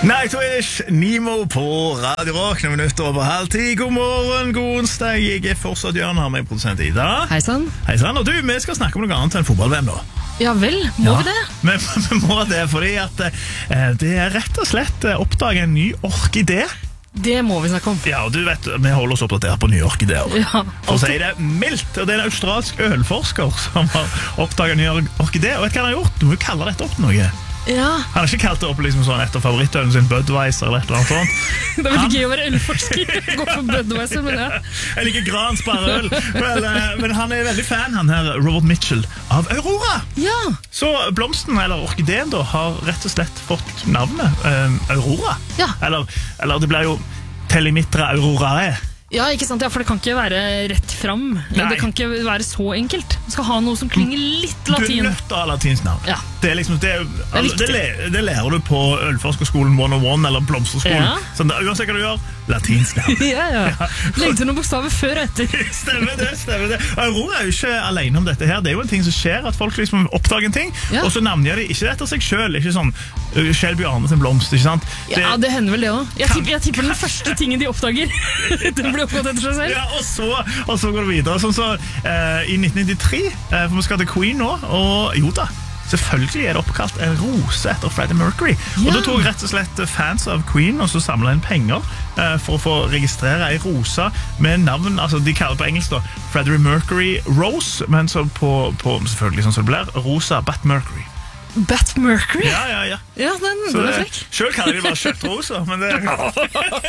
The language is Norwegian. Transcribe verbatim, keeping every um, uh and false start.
Nightwish, Nemo på Radio Rock, noen minutter over halv ti. God morgen, god onsdag. Jeg er fortsatt Jørgen, har med produsent Ida. Hei sann. Hei sann, og du, vi skal snakke om noe annet enn fotball-V M nå. Ja vel, må Ja, vi det? Vi, vi må det, fordi at eh, det er rett og slett eh, oppdaget en ny orkidé. Det må vi snakke om. Ja, og du vet, vi holder oss oppdatert på nye orkideer. Ja, For å si det mildt, og det er en australsk ølforsker som har oppdaget en ny or- orkidé. Og vet du hva han har gjort? Du må jo kalle dette opp noe. Ja, Han har ikke kalt det opp liksom sånn etter favorittølen sin Budweiser eller et eller annet sånt. det er veldig gøy å være ølforsker. Gå for Budweiser, men ja. Jeg liker Grans parøl. Vel, eh, men han er veldig fan, han her, Robert Mitchell, av Aurora. Ja, Så blomsten, eller orkideen da, har rett og slett fått navnet eh, Aurora. Ja. Eller, eller det blir jo Telemitra Aurorae. ja, ikke sant? Ja, for det kan ikke være rett fram. Nei. Det kan ikke være så enkelt. Du skal ha noe som klinger litt Du er latin. nødt til å ha latinsk navn. Ja. Det er liksom, det, er, er altså, det, viktig. le- det lærer du på ølforskerskolen one oh one eller blomsterskolen. Ja. Sånn, det- uansett hva du gjør, latinsk navn. Ja, ja. Legg til noen bokstaver før og etter. Stemmer det, stemmer det. Aurora er jo ikke alene om dette her. Det er jo en ting som skjer, at folk liksom oppdager en ting, Ja. og så navnger de ikke etter seg selv. Ikke sånn uh, Shelby Arne sin blomst, ikke sant? Ja, det hender vel det også. Jeg Kan- tipper, jeg tipper den første tingen de oppdager. Den blir oppgått etter seg selv. Ja, og så, og så går det videre. Sånn så eh, i nitten nittitre, eh, for vi skal til Queen nå, og jo da, selvfølgelig er det oppkalt en rose etter Freddie Mercury. Og Ja. da tok rett og slett fans av Queen og så samlet inn penger eh, for å få registrere en rose med navn, altså de kaller det på engelsk da, Freddie Mercury Rose, men så på, på selvfølgelig sånn som det blir, Rosa Bat Mercury. Bat Mercury? Ja, ja, ja. Ja, den, Så den er det, frekk. selv kaller de bare kjøttroser, men det